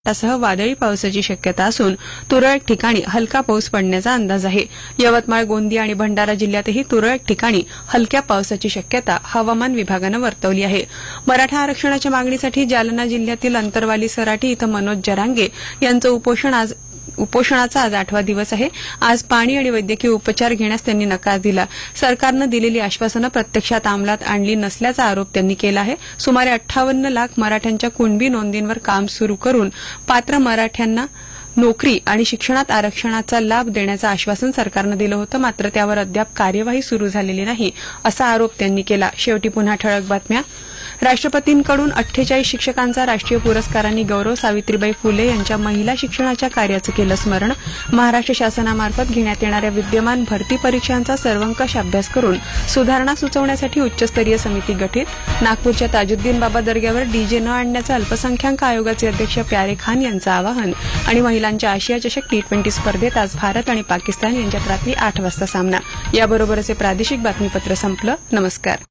सह वादळी पावसाची शक्यता असून तुरळक ठिकाणी हलका पाऊस पडण्याचा अंदाज आहे। यवतमाळ, गोंदिया आणि भंडारा जिल्ह्यातही तुरळक ठिकाणी हलक्या पावसाची शक्यता हवामान विभागानं वर्तवली आहे। मराठा आरक्षणाच्या मागणीसाठी जालना जिल्ह्यातील अंतरवाली सराटी इथं मनोज जरांगे यांचं उपोषणाचा आज 8वा दिवस आहे। आज पाणी आणि वैद्यकीय उपचार घेण्यास त्यांनी नकार दिला। सरकारनं दिलेली आश्वासनं प्रत्यक्षात अंमलात आणली नसल्याचा आरोप त्यांनी केला आहे। सुमारे 58 लाख मराठ्यांच्या कुणबी नोंदींवर काम सुरू करून पात्र मराठ्यांना नोकरी आणि शिक्षणात आरक्षणाचा लाभ देण्याचं आश्वासन सरकारनं दिलं होतं, मात्र त्यावर अद्याप कार्यवाही सुरू झालेली नाही असा आरोप त्यांनी केला। शेवटी पुन्हा ठळक बातम्या। राष्ट्रपतींकडून 48 शिक्षकांचा राष्ट्रीय पुरस्कारांनी गौरव। सावित्रीबाई फुले यांच्या महिला शिक्षणाच्या कार्याचं केलं स्मरण। महाराष्ट्र शासनामार्फत घेण्यात येणाऱ्या विद्यमान भरती परीक्षांचा सर्वंकष अभ्यास करून सुधारणा सुचवण्यासाठी उच्चस्तरीय समिती गठीत। नागपूरच्या ताजुद्दीन बाबा दर्ग्यावर डीजे न आणण्याचं अल्पसंख्याक आयोगाचे अध्यक्ष प्यारे खान यांचं आवाहन। आणि महिलांच्या आशिया चषक T20 स्पर्धेत आज भारत आणि पाकिस्तान यांच्यात रात्री 8 वाजता सामना। याबरोबरच हे प्रादेशिक बातमीपत्र संपलं। नमस्कार।